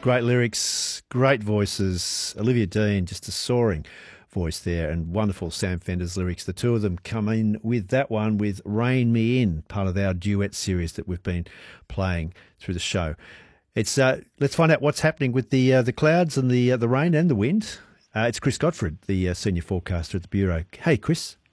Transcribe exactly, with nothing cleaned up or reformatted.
Great lyrics, great voices. Olivia Dean, just a soaring voice there, and wonderful Sam Fender's lyrics. The two of them come in with that one with Rain Me In, part of our duet series that we've been playing through the show. It's uh, let's find out what's happening with the uh, the clouds and the uh, the rain and the wind. Uh, it's Chris Godfrey, the uh, senior forecaster at the Bureau. Hey, Chris.